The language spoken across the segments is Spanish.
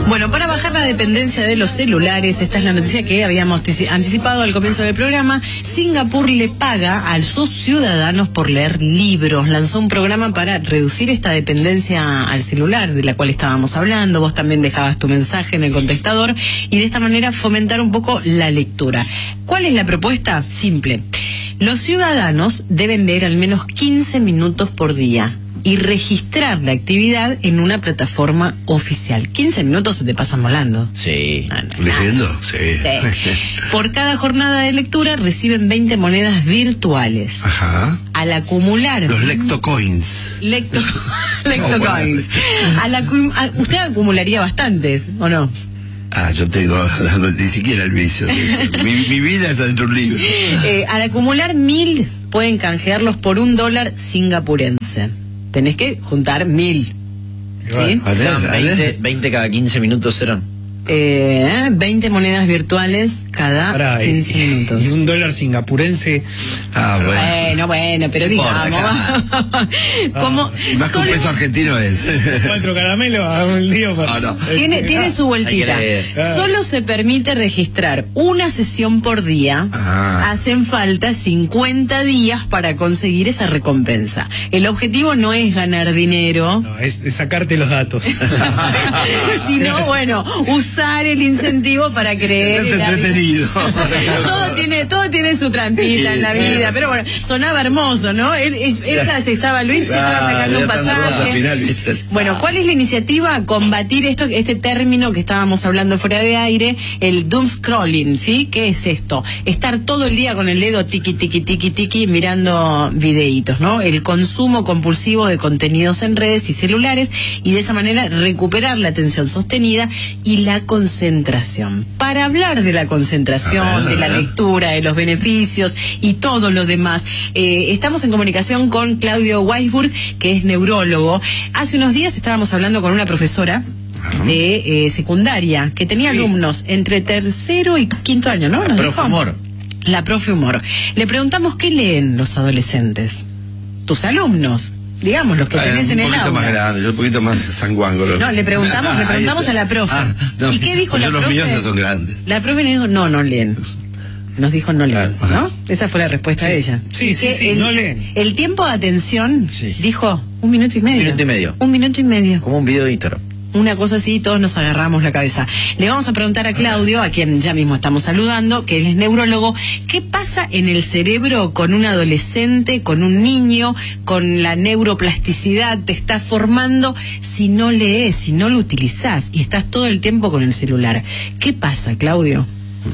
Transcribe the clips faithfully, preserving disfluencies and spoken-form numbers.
Bueno, para bajar la dependencia de los celulares, esta es la noticia que habíamos anticipado al comienzo del programa. Singapur le paga a sus ciudadanos por leer libros. Lanzó un programa para reducir esta dependencia al celular, de la cual estábamos hablando. Vos también dejabas tu mensaje en el contestador, y de esta manera fomentar un poco la lectura. ¿Cuál es la propuesta? Simple. Los ciudadanos deben leer al menos quince minutos por día y registrar la actividad en una plataforma oficial. quince minutos se te pasan volando. Sí. No, no, ¿Leyendo? Sí. sí. Por cada jornada de lectura reciben veinte monedas virtuales. Ajá. Al acumular... Los lectocoins. Lecto... Lectocoins. Al acu... a... ¿Usted acumularía bastantes, o no? Ah, yo tengo ni siquiera el vicio. mi, mi vida está dentro de un libro. Eh, al acumular mil, pueden canjearlos por un dólar singapurense. Tenés que juntar mil. ¿Sí? A ver, a ver. veinte, veinte cada quince minutos serán. Eh, veinte monedas virtuales cada Pará, quince y, minutos. Y un dólar singapurense. Ah, bueno. Bueno, bueno, pero digamos. Como Más que un solo- peso argentino es. Cuatro caramelos a un lío. Para... Ah, no. Tiene, tiene su vueltita. Hay que leer. Solo se permite registrar una sesión por día. Ah. Hacen falta cincuenta días para conseguir esa recompensa. El objetivo no es ganar dinero, No, es, es sacarte los datos. sino, bueno, usar el incentivo para creer en la vida. entretenido. Todo tiene, todo tiene su trampita en la Sí, vida, sí. pero bueno, sonaba hermoso, ¿no? Él, él- ella se estaba, Luis se estaba sacando un ya tanta cosa al pasaje. final, ¿viste? Bueno, ¿cuál es la iniciativa? Combatir esto, este término que estábamos hablando fuera de aire, el doom scrolling, ¿sí? ¿Qué es esto? Estar todo el día con el dedo tiqui, tiqui, tiqui, tiqui, mirando videitos, ¿no? El consumo compulsivo de contenidos en redes y celulares, y de esa manera recuperar la atención sostenida y la concentración. Para hablar de la concentración, A ver, a de la ver. lectura, de los beneficios y todo lo demás, eh, estamos en comunicación con Claudio Weisburg, que es neurólogo. Hace unos días estábamos hablando con una profesora de eh, secundaria que tenía Sí. alumnos entre tercero y quinto año, ¿no? Nos Profe dijo. Humor. La profe Humor. Le preguntamos qué leen los adolescentes, tus alumnos, digamos, los que Ah, tenés en un el poquito aula. más grande, yo un poquito más sanguángulo. No, le preguntamos, le Ahí preguntamos está. a la profe. Ah, no, ¿Y qué dijo yo la los profe? míos ya son grandes. La profe le dijo, no, no leen. Nos dijo no leen, Claro. ¿no? Esa fue la respuesta de ella. Sí, sí, Que sí, el, no leen. El tiempo de atención, Sí. dijo, un minuto y medio. Un minuto y medio. Un minuto y medio. Como un video de Instagram. Una cosa así, todos nos agarramos la cabeza. Le vamos a preguntar a Claudio, a quien ya mismo estamos saludando, que él es neurólogo, ¿qué pasa en el cerebro con un adolescente, con un niño, con la neuroplasticidad? Te está formando si no lees, si no lo utilizás y estás todo el tiempo con el celular. ¿Qué pasa, Claudio?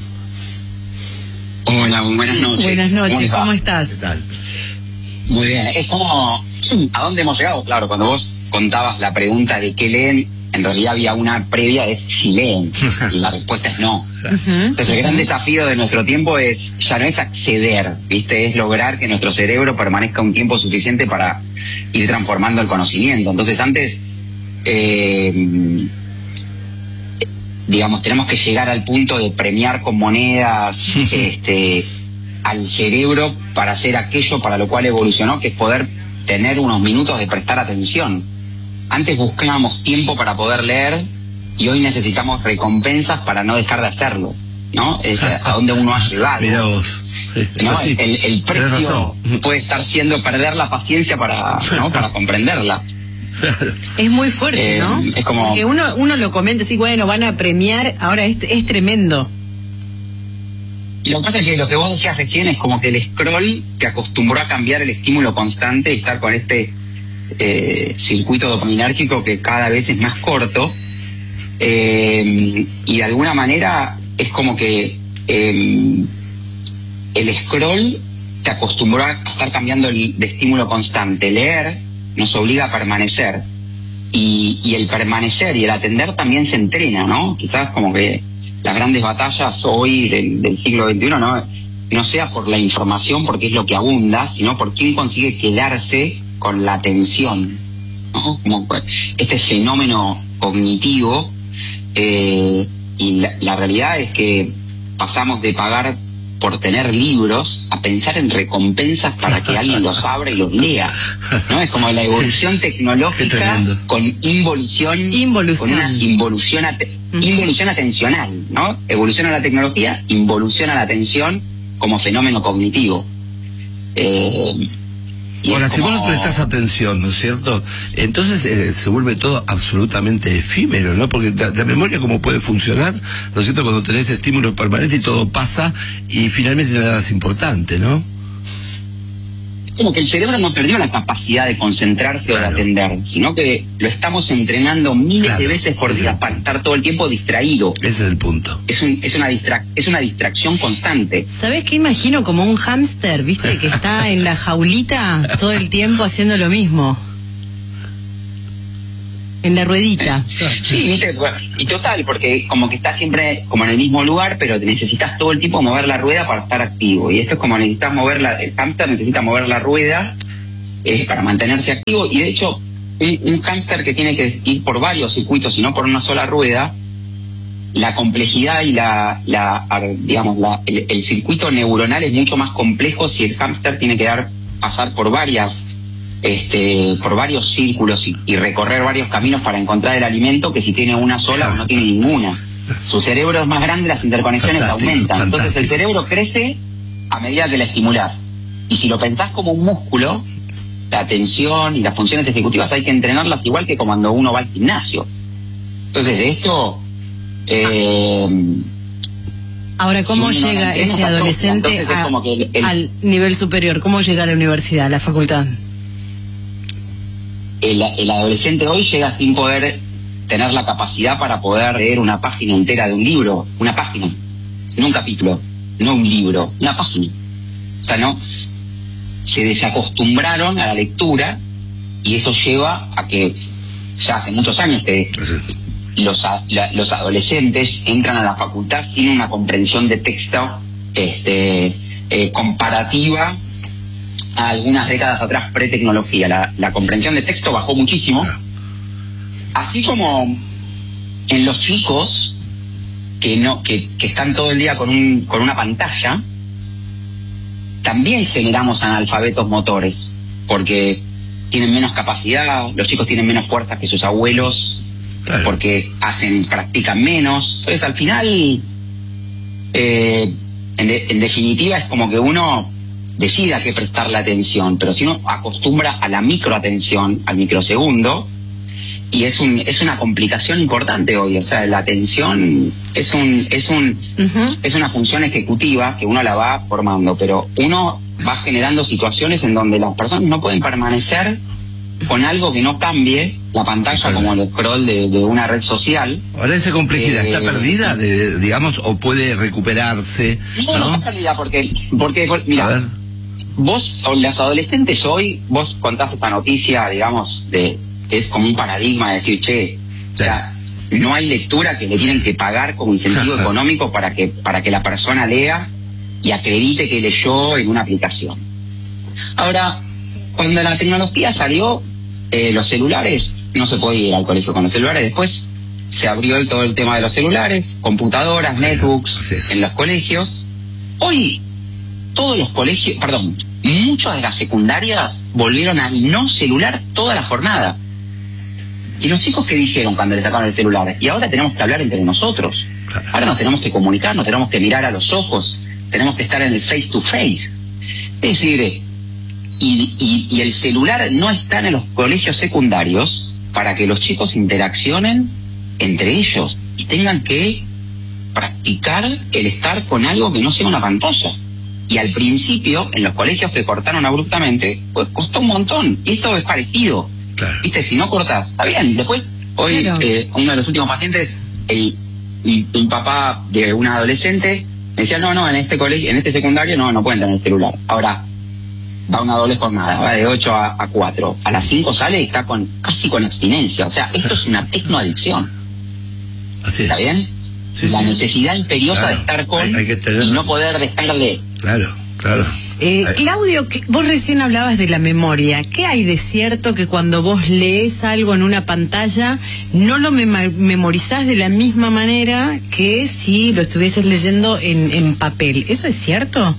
Hola, buenas noches. Buenas noches, les va? ¿cómo ¿Qué estás? tal? Muy bien. Es como, ¿a dónde hemos llegado? Claro, cuando vos contabas la pregunta de qué leen, en realidad había una previa, es si leen. Y la respuesta es no. Entonces el gran desafío de nuestro tiempo es, ya no es acceder, ¿viste? Es lograr que nuestro cerebro permanezca un tiempo suficiente para ir transformando el conocimiento. Entonces antes, eh, digamos, tenemos que llegar al punto de premiar con monedas este, al cerebro para hacer aquello para lo cual evolucionó, que es poder tener unos minutos de prestar atención. Antes buscábamos tiempo para poder leer y hoy necesitamos recompensas para no dejar de hacerlo, ¿no? Es a donde uno ha llegado. Mirá vos. ¿No? Sí, El, el tenés precio razón. puede estar siendo perder la paciencia para, ¿no? para comprenderla. Es muy fuerte, Eh, ¿no? es como- Porque uno, uno lo comenta, sí, bueno, van a premiar, ahora es, es tremendo. Y lo que pasa es que lo que vos decías recién es como que el scroll te acostumbró a cambiar el estímulo constante y estar con este eh, circuito dopaminérgico que cada vez es más corto. Eh, y de alguna manera es como que eh, el scroll te acostumbró a estar cambiando el, de estímulo constante. Leer nos obliga a permanecer. Y, y el permanecer y el atender también se entrena, ¿no? Quizás como que las grandes batallas hoy del, del siglo veintiuno no, no sea por la información, porque es lo que abunda, sino por quién consigue quedarse con la atención, ¿no? Como este fenómeno cognitivo, eh, y la, la realidad es que pasamos de pagar por tener libros a pensar en recompensas para que alguien los abra y los lea, ¿no? Es como la evolución tecnológica con involución, involución. con una involución, ate uh-huh. involución atencional, ¿no? Evoluciona la tecnología, involuciona la atención como fenómeno cognitivo. Eh, Y Ahora, si como... vos no prestás atención, ¿no es cierto? Entonces eh, se vuelve todo absolutamente efímero, ¿no? Porque la, la memoria, ¿cómo puede funcionar? ¿No es cierto? Cuando tenés estímulos permanentes y todo pasa y finalmente nada es importante, ¿no? Como que el cerebro no perdió la capacidad de concentrarse claro. o de atender, sino que lo estamos entrenando miles claro, de veces por día para estar todo el tiempo distraído. Ese es el punto. Es, un, es, una, distra es una distracción constante. ¿Sabés qué imagino? Como un hámster, ¿viste? Que está en la jaulita todo el tiempo haciendo lo mismo. En la ruedita. Sí, viste, y total, porque como que estás siempre como en el mismo lugar, pero necesitas todo el tiempo mover la rueda para estar activo. Y esto es como necesitas mover la, el hámster necesita mover la rueda eh, para mantenerse activo. Y de hecho, un hámster que tiene que ir por varios circuitos y no por una sola rueda, la complejidad y la, la digamos, la, el, el circuito neuronal es mucho más complejo si el hámster tiene que dar, pasar por varias Este, por varios círculos y, y recorrer varios caminos para encontrar el alimento que si tiene una sola o no tiene ninguna. Su cerebro es más grande, las interconexiones fantástico, aumentan. Fantástico. Entonces el cerebro crece a medida que la estimulás. Y si lo pensás como un músculo, la atención y las funciones ejecutivas hay que entrenarlas igual que cuando uno va al gimnasio. Entonces de esto... Eh, Ahora, ¿cómo si llega no ese adolescente a, el, el, al nivel superior? ¿Cómo llega a la universidad, a la facultad? El, el adolescente hoy llega sin poder tener la capacidad para poder leer una página entera de un libro, una página, no un capítulo, no un libro, una página. O sea, no, se desacostumbraron a la lectura y eso lleva a que ya hace muchos años que los, la, los adolescentes entran a la facultad sin una comprensión de texto este, eh, comparativa a algunas décadas atrás pre-tecnología. La, la comprensión de texto bajó muchísimo. Así como en los chicos que no que, que están todo el día con, un, con una pantalla, también generamos analfabetos motores, porque tienen menos capacidad, los chicos tienen menos fuerza que sus abuelos, claro. porque hacen practican menos. Entonces, al final, eh, en, de, en definitiva, es como que uno decide a qué prestarle atención, pero si uno acostumbra a la microatención, al microsegundo, y es un es una complicación importante hoy. O sea, la atención es un es un uh-huh. es una función ejecutiva que uno la va formando, pero uno va generando situaciones en donde las personas no pueden permanecer con algo que no cambie la pantalla, como el scroll de, de una red social. Ahora, esa complejidad eh, está perdida, de, digamos, o puede recuperarse. No, no, no está perdida porque porque mira, vos, los adolescentes hoy, vos contás esta noticia, digamos, de que es como un paradigma de decir, che, sí. o sea, no hay lectura, que le tienen que pagar como incentivo económico para que para que la persona lea y acredite que leyó en una aplicación. Ahora, cuando la tecnología salió, eh, los celulares, no se podía ir al colegio con los celulares. Después se abrió el, todo el tema de los celulares, computadoras, netbooks sí. en los colegios. Hoy todos los colegios, perdón, muchas de las secundarias volvieron al no celular toda la jornada. ¿Y los chicos qué dijeron cuando les sacaron el celular? Y ahora tenemos que hablar entre nosotros. Ahora nos tenemos que comunicar, nos tenemos que mirar a los ojos, tenemos que estar en el face to face. Es decir, y, y, y el celular no está en los colegios secundarios para que los chicos interaccionen entre ellos y tengan que practicar el estar con algo que no sea una pantalla. Y al principio, en los colegios que cortaron abruptamente, pues costó un montón. Y esto es parecido. Claro. Viste, si no cortas, está bien. Después, hoy, claro. eh, uno de los últimos pacientes, el, un papá de una adolescente, me decía, no, no, en este colegio, en este secundario, no, no pueden tener el celular. Ahora, va una doble jornada, va de ocho a, a cuatro. A las cinco sale y está con casi con abstinencia. O sea, esto es una tecnoadicción. Así es. ¿Está bien? Sí, la sí. necesidad imperiosa claro. de estar con hay, hay que tener... y no poder dejarle. Claro, claro. Eh, Claudio, que- vos recién hablabas de la memoria. ¿Qué hay de cierto que cuando vos lees algo en una pantalla no lo mema- memorizás de la misma manera que si lo estuvieses leyendo en, en papel? ¿Eso es cierto?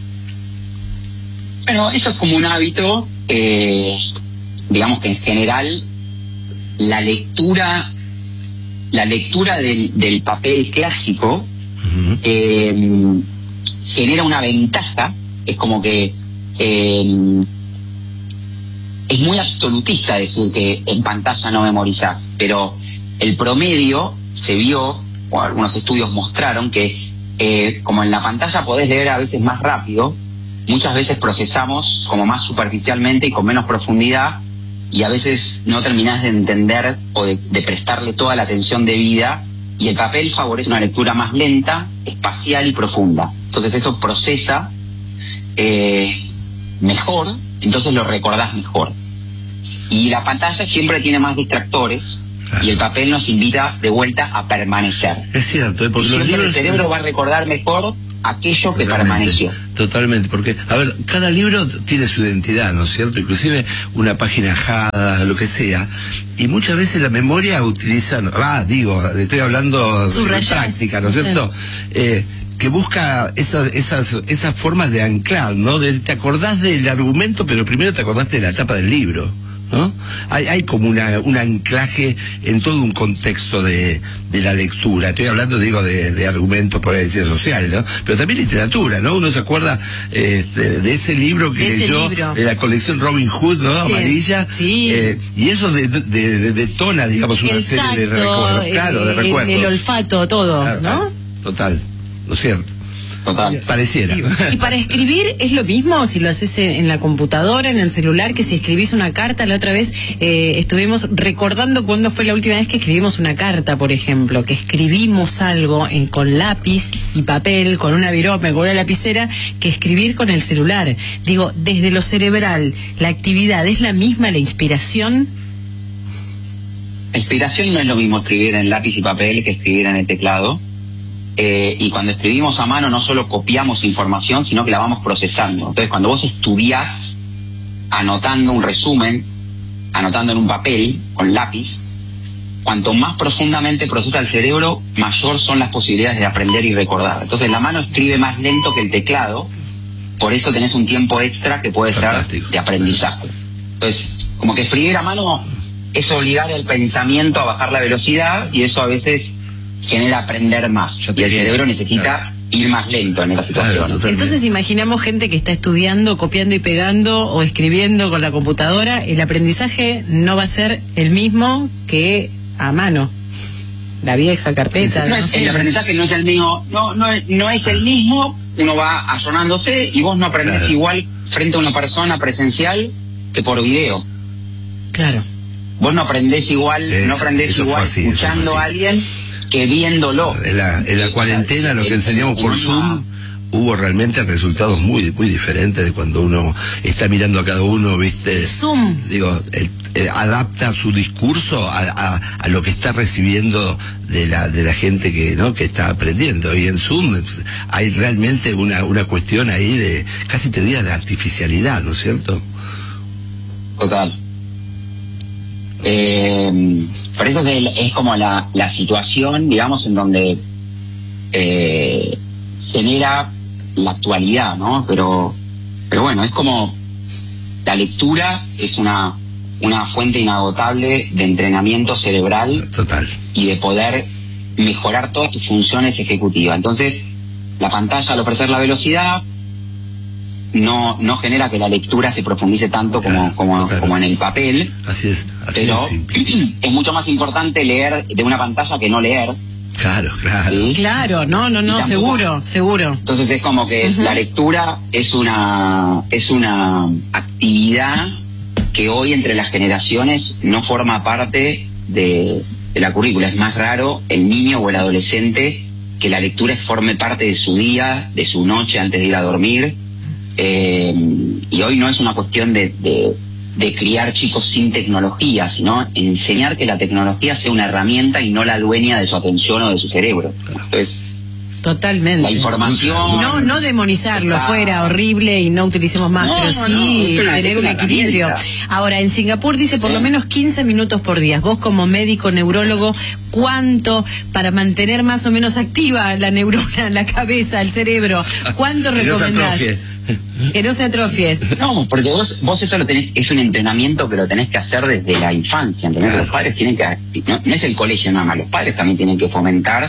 Bueno, eso es como un hábito, eh, digamos que en general la lectura, la lectura del, del papel clásico Ujú. eh, genera una ventaja, es como que eh, es muy absolutista decir que en pantalla no memorizás, pero el promedio se vio, o algunos estudios mostraron que eh, como en la pantalla podés leer a veces más rápido, muchas veces procesamos como más superficialmente y con menos profundidad, y a veces no terminás de entender o de, de prestarle toda la atención debida, y el papel favorece una lectura más lenta, espacial y profunda. Entonces eso procesa eh, mejor, entonces lo recordás mejor. Y la pantalla siempre tiene más distractores, y el papel nos invita de vuelta a permanecer. Es cierto, ¿eh? Y Porque los siempre el libros... cerebro va a recordar mejor aquello que Totalmente, permaneció. Totalmente, porque, a ver, cada libro tiene su identidad, ¿no es cierto? Inclusive una página ajada, lo que sea. Y muchas veces la memoria utiliza, ah, digo, estoy hablando de Subrayás. práctica, ¿no es cierto? Eh, que busca esas, esas, esas formas de anclar, ¿no? De, te acordás del argumento, pero primero te acordaste de la etapa del libro, ¿no? Hay, hay como una, un anclaje en todo un contexto de, de la lectura. Estoy hablando, digo, de, de argumentos por ahí, de ciencias sociales, ¿no? Pero también literatura, ¿no? Uno se acuerda este, de ese libro que De ese leyó, libro. de la colección Robin Hood, ¿no? Sí. Amarilla. Sí. Eh, y eso de, de, de- detona, digamos, una El serie de tacto, recuerdos. Claro, de el, recuerdos. el olfato, todo, Claro, ¿no? claro. Total, ¿no es cierto? Total. Pareciera. Y para escribir es lo mismo si lo haces en en la computadora, en el celular, que si escribís una carta. La otra vez eh, estuvimos recordando cuándo fue la última vez que escribimos una carta, por ejemplo, que escribimos algo en, con lápiz y papel, con una virome, con una lapicera, que escribir con el celular. Digo, desde lo cerebral, ¿la actividad es la misma, la inspiración? Inspiración no es lo mismo escribir en lápiz y papel que escribir en el teclado. Eh, y cuando escribimos a mano no solo copiamos información, sino que la vamos procesando. Entonces, cuando vos estudiás anotando un resumen, anotando en un papel, con lápiz, cuanto más profundamente procesa el cerebro, mayor son las posibilidades de aprender y recordar. Entonces, la mano escribe más lento que el teclado, por eso tenés un tiempo extra que puede Fantástico. ser de aprendizaje. Entonces, como que escribir a mano es obligar el pensamiento a bajar la velocidad, y eso a veces genera aprender más, Ya te y el queda, cerebro necesita claro. ir más lento en esa situación. Claro, totalmente. Entonces imaginamos gente que está estudiando, copiando y pegando o escribiendo con la computadora. El aprendizaje no va a ser el mismo que a mano. La vieja carpeta. No no es- sé. el aprendizaje no es el mismo, no, no, es, no es el mismo, uno va asonándose y vos no aprendés Claro. igual frente a una persona presencial que por video. Claro. Vos no aprendés igual, Eso- no aprendés eso fue igual así, eso fue escuchando así. a alguien que viéndolo. En la, en la cuarentena, lo que enseñamos por Zoom, hubo realmente resultados muy muy diferentes de cuando uno está mirando a cada uno, ¿viste? Zoom. Digo, el- eh, adapta su discurso a, a, a lo que está recibiendo de la de la gente que no que está aprendiendo. Y en Zoom hay realmente una, una cuestión ahí de, casi te diría, de artificialidad, ¿no es cierto? Total. Eh, por eso es, el- es como la, la situación, digamos, en donde eh, genera la actualidad, ¿no? Pero, pero bueno, es como la lectura es una, una fuente inagotable de entrenamiento cerebral Total. y de poder mejorar todas tus funciones ejecutivas. Entonces, la pantalla, al ofrecer la velocidad, no, no genera que la lectura se profundice tanto como, Claro, como, total. como en el papel, Así es, así pero es simple. es mucho más importante leer de una pantalla que no leer. Claro, claro. ¿sí? Claro, no, no, Y no, tampoco- seguro, seguro. Entonces es como que Ujú. la lectura es una, es una actividad que hoy entre las generaciones no forma parte de, de la currícula. Es más raro el niño o el adolescente que la lectura forme parte de su día, de su noche antes de ir a dormir. Eh, y hoy no es una cuestión de, de, de criar chicos sin tecnología, sino enseñar que la tecnología sea una herramienta y no la dueña de su atención o de su cerebro. Entonces, Totalmente. La información. No, no demonizarlo, está... fuera horrible y no utilicemos más, no, pero no, sí no, una, tener un equilibrio. Ahora, en Singapur dice por sí. lo menos quince minutos por día. Vos como médico neurólogo, ¿cuánto para mantener más o menos activa la neurona, la cabeza, el cerebro? ¿Cuánto recomendás? Que no se atrofie. No, porque vos, vos eso lo tenés, es un entrenamiento que lo tenés que hacer desde la infancia, ¿entendés? Los padres tienen que, no, no es el colegio nada más, los padres también tienen que fomentar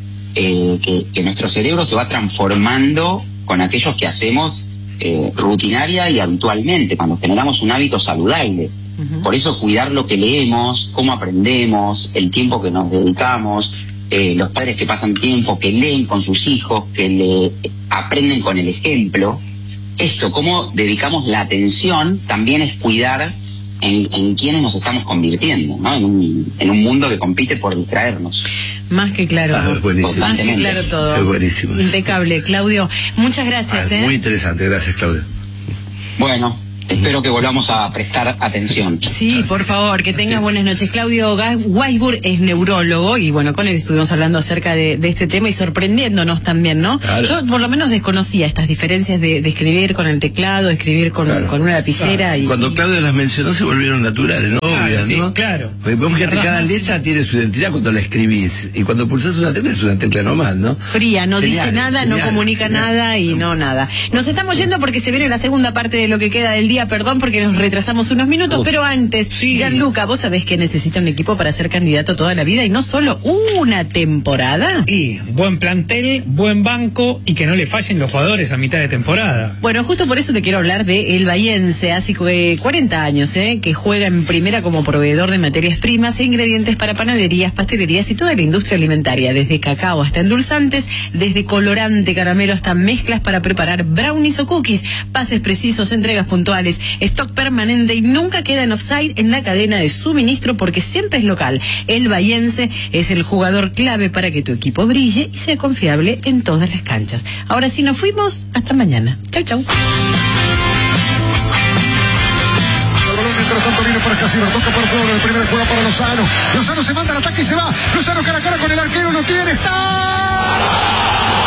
eh, que, que nuestro cerebro se va transformando con aquellos que hacemos eh, rutinaria y habitualmente, cuando generamos un hábito saludable. Uh-huh. Por eso cuidar lo que leemos, cómo aprendemos, el tiempo que nos dedicamos, eh, los padres que pasan tiempo, que leen con sus hijos, que le aprenden con el ejemplo. Esto, cómo dedicamos la atención, también es cuidar en, en quienes nos estamos convirtiendo, ¿no? En un, en un mundo que compite por distraernos. Más que claro. Ah, buenísimo. Más que claro todo. Es buenísimo. Impecable. Claudio, muchas gracias. Ah, ¿eh? Muy interesante, gracias, Claudio. Bueno, espero que volvamos a prestar atención. Sí, por favor, que tengas buenas noches. Claudio Weisburg es neurólogo y bueno, con él estuvimos hablando acerca de, de este tema y sorprendiéndonos también, ¿no? Claro. Yo por lo menos desconocía estas diferencias de, de escribir con el teclado, escribir con, claro. con una lapicera. Claro. Y cuando Claudio las mencionó se volvieron naturales, ¿no? Claro, ¿no? Sí, claro. Porque vos fíjate, cada letra tiene su identidad cuando la escribís y cuando pulsás una tecla es una tecla nomás, ¿no? Fría, no genial, dice nada, genial, no comunica genial. nada y no nada. Nos estamos yendo porque se viene la segunda parte de lo que queda del día. Perdón porque nos retrasamos unos minutos, oh, pero antes, sí. Gianluca, vos sabés que necesita un equipo para ser candidato toda la vida y no solo una temporada. Y buen plantel, buen banco y que no le fallen los jugadores a mitad de temporada. Bueno, justo por eso te quiero hablar de El Bahiense, hace cuarenta años, ¿eh? que juega en primera como proveedor de materias primas e ingredientes para panaderías, pastelerías y toda la industria alimentaria, desde cacao hasta endulzantes, desde colorante, caramelo hasta mezclas para preparar brownies o cookies, pases precisos, entregas puntuales, stock permanente y nunca queda en offside en la cadena de suministro porque siempre es local. El Bahiense es el jugador clave para que tu equipo brille y sea confiable en todas las canchas. Ahora sí nos fuimos, hasta mañana. Chau, chau. Mientras tanto viene por Escasíbar, toca por Flores, de primera juega para Lozano. Lozano se manda al ataque y se va. Lozano cara a cara con el arquero, lo tiene, está.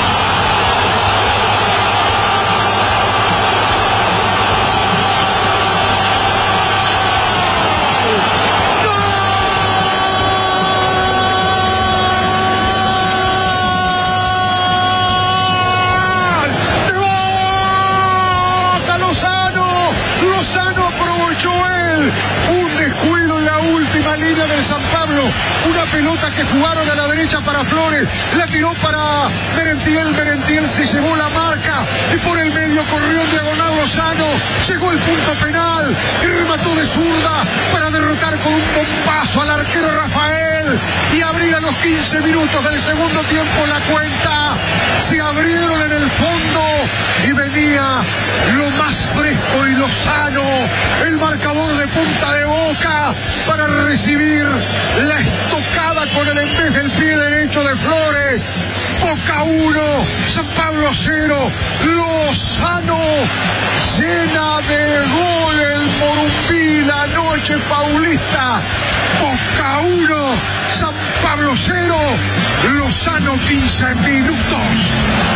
Del San Pablo, una pelota que jugaron a la derecha para Flores, la tiró para Merentiel, Merentiel se llevó la marca y por el medio corrió en diagonal Lozano, llegó el punto penal y remató de zurda para derrotar con un bombazo al arquero Rafael y abrir a los quince minutos del segundo tiempo la cuenta. Se abrieron en el fondo y venía lo más fresco y Lozano, el marcador de punta de boca para recibir la estocada con el en vez del pie derecho de Flores. Boca uno, San Pablo cero, Lozano llena de gol el Morumbí la noche paulista. Boca uno, San Pablo cero, Lozano quince minutos.